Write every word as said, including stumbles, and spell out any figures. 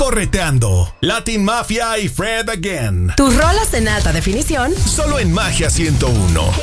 Correteando, Latin Mafia y Fred Again. Tus rolas en alta definición. Solo en Magia ciento uno.